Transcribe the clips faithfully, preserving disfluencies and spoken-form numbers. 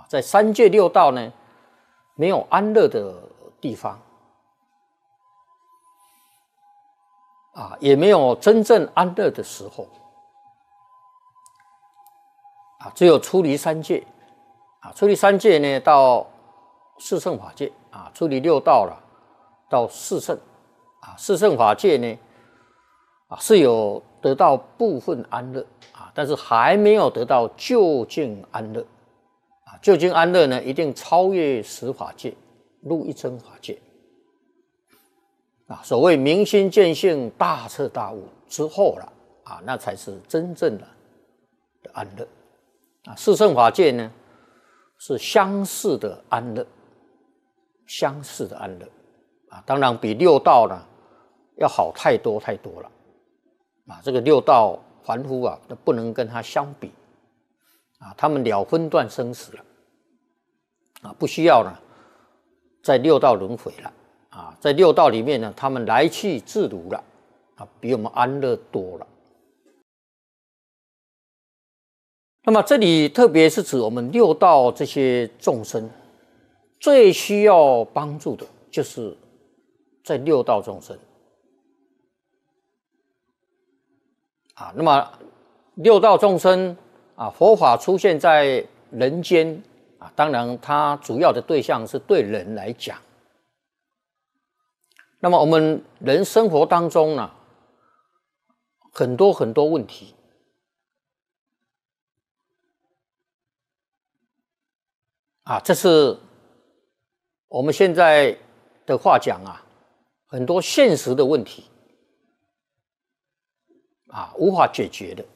在三界六道呢，没有安乐的地方啊，也没有真正安乐的时候啊，只有出离三界啊，出离三界呢，到四圣法界啊，出离六道了，到四圣啊，四圣法界呢啊是有得到部分安乐啊，但是还没有得到究竟安乐啊，究竟安乐呢，一定超越十法界，入一真法界啊。所谓明心见性、大彻大悟之后了啊，那才是真正的的安乐啊。四圣法界呢，是相似的安乐，相似的安乐啊，当然比六道呢要好太多太多了啊。这个六道凡夫啊，都不能跟他相比啊，他们了分段生死了啊，不需要呢在六道轮回了啊，在六道里面呢，他们来去自如了啊，比我们安乐多了。那么这里特别是指我们六道这些众生最需要帮助的，就是在六道众生啊。那么六道众生啊，佛法出现在人间啊，当然它主要的对象是对人来讲。那么我们人生活当中呢，很多很多问题啊，这是我们现在的话讲啊，很多现实的问题啊，无法解决的。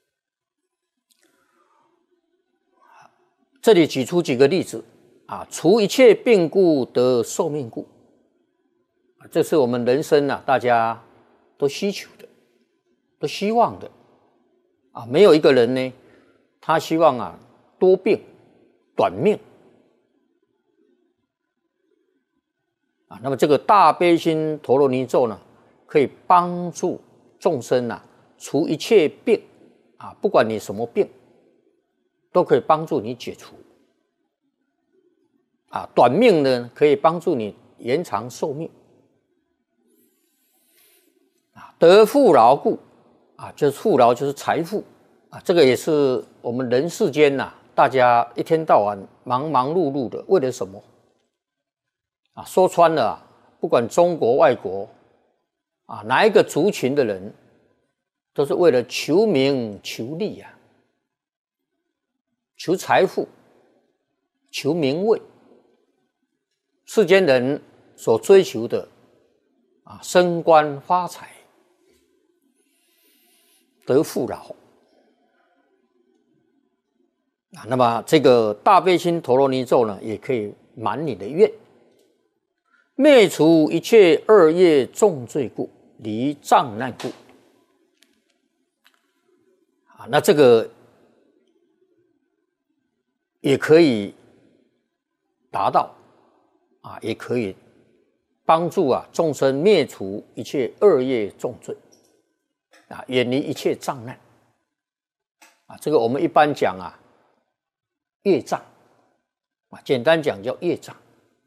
这里举出几个例子啊，除一切病故得寿命故，这是我们人生啊，大家都需求的，都希望的啊，没有一个人呢，他希望啊多病短命啊。那么这个大悲心陀罗尼咒呢，可以帮助众生啊除一切病啊，不管你什么病，都可以帮助你解除啊。短命呢，可以帮助你延长寿命啊。得富饶故啊，就是富饶就是财富啊，这个也是我们人世间呐、啊，大家一天到晚忙忙碌碌的，为了什么啊？说穿了、啊，不管中国外国啊，哪一个族群的人，都是为了求名求利啊，求财富，求名位。世间人所追求的啊，升官发财，得富饶啊。那么这个大悲心陀罗尼咒呢，也可以满你的愿，灭除一切恶业重罪故，离障难故啊。那这个也可以达到啊，也可以帮助啊众生灭除一切恶业重罪啊，远离一切障难啊。这个我们一般讲啊，业障啊，简单讲叫业障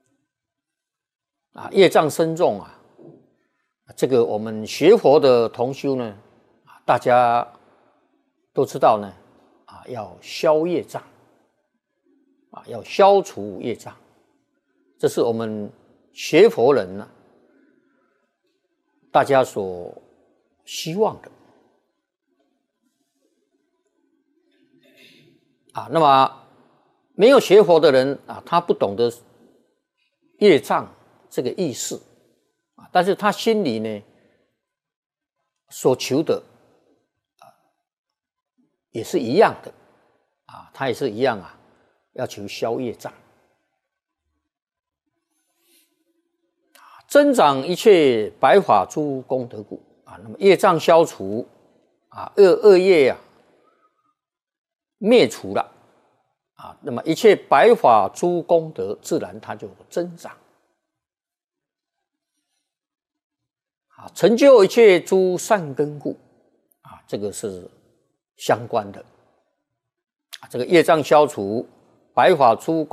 啊，业障深重啊。这个我们学佛的同修呢，大家都知道呢啊，要消业障啊，要消除业障，这是我们学佛人呢、啊，大家所希望的啊。那么没有学佛的人啊，他不懂得业障这个意思啊，但是他心里呢所求的啊也是一样的啊，他也是一样啊，要求消业障。增长一切白法诸功德故啊，那么业障消除啊，恶恶业啊灭除了啊，那么一切白法诸功德自然它就增长啊，成就一切诸善根故啊，这个是相关的啊。这个业障消除， 白发出